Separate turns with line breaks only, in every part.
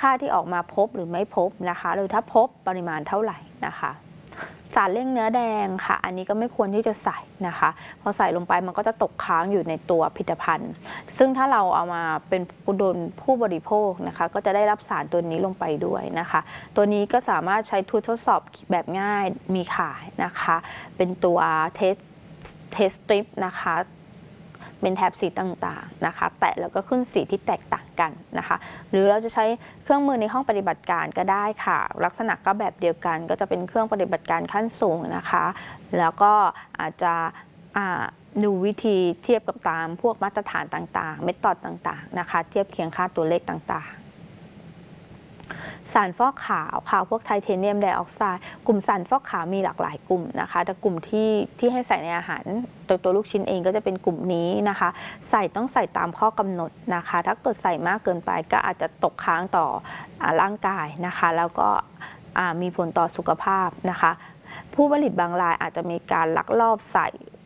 ค่าที่ออกมาพบหรือไม่พบนะคะหรือถ้าพบปริมาณเท่าไหร่นะคะสารเร่งเนื้อแดงค่ะอันนี้ก็ไม่ควรที่จะใส่นะคะพอใส่ลงไปมันก็จะตกค้างอยู่ในตัวผลิตภัณฑ์ซึ่งถ้าเราเอามาเป็นโดนผู้บริโภคนะคะก็จะได้รับสารตัวนี้ลงไปด้วยนะคะตัวนี้ก็สามารถใช้ทดสอบแบบง่ายมีขายนะคะเป็นตัวเทสสตริปนะคะเป็นแถบสีต่างๆนะคะแตะแล้วก็ขึ้นสีที่แตกต่างกันนะคะหรือเราจะใช้เครื่องมือในห้องปฏิบัติการก็ได้ค่ะลักษณะก็แบบเดียวกันก็จะเป็นเครื่องปฏิบัติการขั้นสูงนะคะแล้วก็อาจจะดูวิธีเทียบกับตามพวกมาตรฐานต่างๆเมธอดต่างๆนะคะเทียบเคียงค่าตัวเลขต่างๆสารฟอกขาวค่ะพวกไทเทเนียมไดออกไซด์กลุ่มสารฟอกขาวมีหลากหลายกลุ่มนะคะแต่กลุ่มที่ให้ใส่ในอาหารตัวลูกชิ้นเองก็จะเป็นกลุ่มนี้นะคะต้องใส่ตามข้อกำหนดนะคะถ้าเกิดใส่มากเกินไปก็อาจจะตกค้างต่อร่างกายนะคะแล้วก็มีผลต่อสุขภาพนะคะผู้ผลิตบางรายอาจจะมีการลักลอบใส่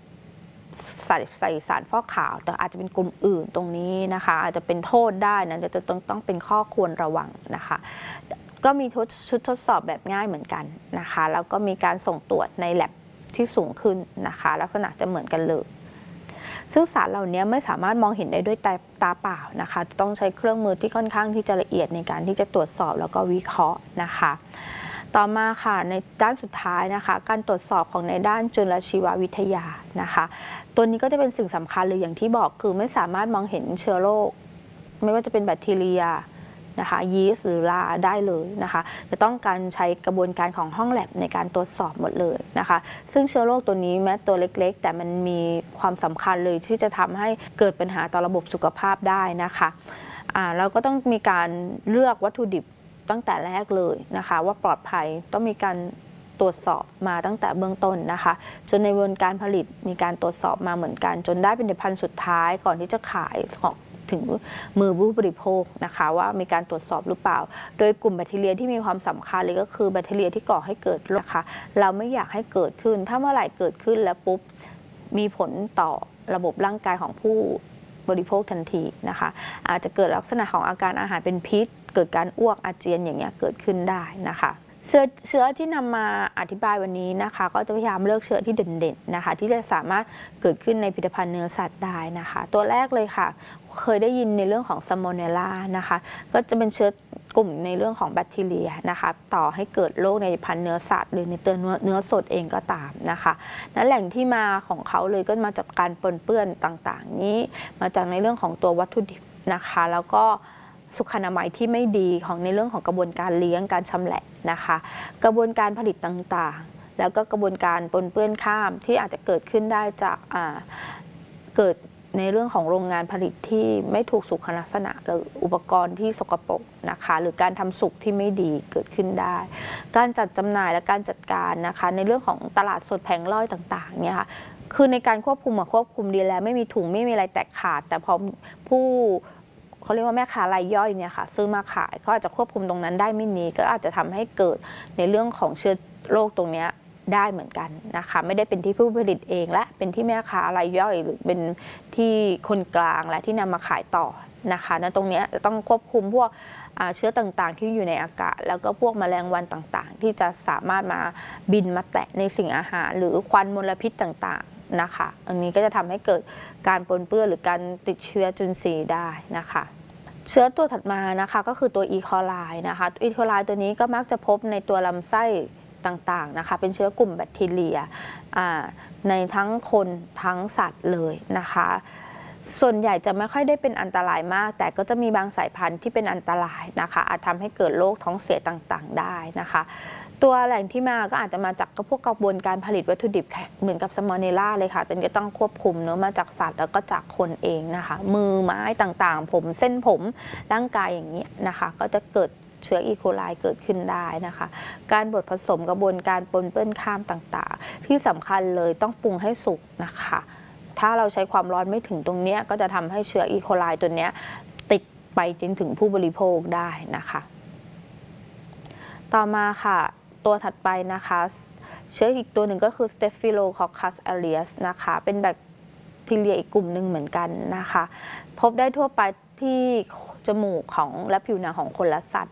สารฟอกขาวแต่อาจจะเป็นกลุ่มอื่นตรงนี้นะคะอาจจะเป็นโทษได้นะจะต้องเป็นข้อควรระวังนะคะก็มีชุดทดสอบแบบง่ายเหมือนกันนะคะแล้วก็มีการส่งตรวจในแลบที่สูงขึ้นนะคะลักษณะจะเหมือนกันเลยซึ่งสารเหล่านี้ไม่สามารถมองเห็นได้ด้วยตาเปล่านะคะต้องใช้เครื่องมือที่ค่อนข้างที่จะละเอียดในการที่จะตรวจสอบแล้วก็วิเคราะห์นะคะต่อมาค่ะในด้านสุดท้ายนะคะการตรวจสอบของในด้านจุลชีววิทยานะคะตัวนี้ก็จะเป็นสิ่งสำคัญเลยอย่างที่บอกคือไม่สามารถมองเห็นเชื้อโรคไม่ว่าจะเป็นแบคทีเรียนะคะยีสต์หรือราได้เลยนะคะจะต้องการใช้กระบวนการของห้องแลบในการตรวจสอบหมดเลยนะคะซึ่งเชื้อโรคตัวนี้แม้ตัวเล็กๆแต่มันมีความสำคัญเลยที่จะทำให้เกิดปัญหาต่อระบบสุขภาพได้นะคะเราก็ต้องมีการเลือกวัตถุดิบตั้งแต่แรกเลยนะคะว่าปลอดภัยต้องมีการตรวจสอบมาตั้งแต่เบื้องต้นนะคะจนในกระบวนการผลิตมีการตรวจสอบมาเหมือนกันจนได้ผลิตภัณฑ์สุดท้ายก่อนที่จะขายของถึงมือผู้บริโภคนะคะว่ามีการตรวจสอบหรือเปล่าโดยกลุ่มแบคทีเรียที่มีความสำคัญเลยก็คือแบคทีเรียที่ก่อให้เกิดโรคนะคะเราไม่อยากให้เกิดขึ้นถ้าเมื่อไหร่เกิดขึ้นแล้วปุ๊บมีผลต่อระบบร่างกายของผู้บริโภคทันทีนะคะอาจจะเกิดลักษณะของอาการอาหารเป็นพิษเกิดการอ้วกอาเจียนอย่างเงี้ยเกิดขึ้นได้นะคะเชื้อที่นำมาอธิบายวันนี้นะคะก็จะพยายามเลือกเชื้อที่เด่นๆนะคะที่จะสามารถเกิดขึ้นในผลิตภัณฑ์เนื้อสัตว์ได้นะคะตัวแรกเลยค่ะเคยได้ยินในเรื่องของซาโมเนลล่านะคะก็จะเป็นเชื้อกลุ่มในเรื่องของแบคทีเรียนะคะต่อให้เกิดโรคในพันธุ์เนื้อสัตว์หรือในตัวเนื้อสดเองก็ตามนะคะและแหล่งที่มาของเขาเลยก็มาจากการปนเปื้อนต่างๆนี้มาจากในเรื่องของตัววัตถุดิบนะคะแล้วก็สุขอนามัยที่ไม่ดีของในเรื่องของกระบวนการเลี้ยงการชำแหละนะคะกระบวนการผลิตต่างๆแล้วก็กระบวนการปนเปื้อนข้ามที่อาจจะเกิดขึ้นได้จากเกิดในเรื่องของโรงงานผลิตที่ไม่ถูกสุขลักษณะหรืออุปกรณ์ที่สกปรกนะคะหรือการทำสุกที่ไม่ดีเกิดขึ้นได้การจัดจำหน่ายและการจัดการนะคะในเรื่องของตลาดสดแผงลอยต่างๆเนี่ยค่ะคือในการควบคุมดีแล้วไม่มีถุงไม่มีอะไรแตกขาดแต่พอเขาเรียกว่าแม่ค้ารายย่อยเนี่ยค่ะซื้อมาขายเขาอาจจะควบคุมตรงนั้นได้ไม่ดีก็อาจจะทำให้เกิดในเรื่องของเชื้อโรคตรงนี้ได้เหมือนกันนะคะไม่ได้เป็นที่ผู้ผลิตเองและเป็นที่แม่ค้ารายย่อยหรือเป็นที่คนกลางและที่นำมาขายต่อนะคะนะตรงนี้จะต้องควบคุมพวกเชื้อต่างๆที่อยู่ในอากาศแล้วก็พวกแมลงวันต่างๆที่จะสามารถมาบินมาแตะในสิ่งอาหารหรือควันมลพิษต่างๆนะคะอันนี้ก็จะทำให้เกิดการปนเปื้อนหรือการติดเชื้อจุลินทรีย์ได้นะคะเชื้อตัวถัดมานะคะก็คือตัวอีโคไลนะคะอีโคไลตัวนี้ก็มักจะพบในตัวลำไส้ต่างๆนะคะเป็นเชื้อกลุ่มแบคทีเรียในทั้งคนทั้งสัตว์เลยนะคะส่วนใหญ่จะไม่ค่อยได้เป็นอันตรายมากแต่ก็จะมีบางสายพันธุ์ที่เป็นอันตรายนะคะอาจทำให้เกิดโรคท้องเสียต่างๆได้นะคะตัวแหล่งที่มาก็อาจจะมาจากพวกกระบวนการผลิตวัตถุดิบเหมือนกับซาโมเนลล่าเลยค่ะแต่ก็ต้องควบคุมเนื้อมาจากสัตว์แล้วก็จากคนเองนะคะมือไม้ต่างๆผมเส้นผมร่างกายอย่างนี้นะคะก็จะเกิดเชื้ออีโคไลเกิดขึ้นได้นะคะการบดผสมกระบวนการปนเปื้อนข้ามต่างๆที่สำคัญเลยต้องปรุงให้สุกนะคะถ้าเราใช้ความร้อนไม่ถึงตรงนี้ก็จะทำให้เชื้ออีโคไลตัวนี้ติดไปจนถึงผู้บริโภคได้นะคะต่อมาค่ะตัวถัดไปนะคะเชื้ออีกตัวหนึ่งก็คือ Staphylococcus aureus นะคะเป็นแบคทีเรียอีกกลุ่มหนึ่งเหมือนกันนะคะพบได้ทั่วไปที่จมูกของและผิวหนังของคนและสัตว์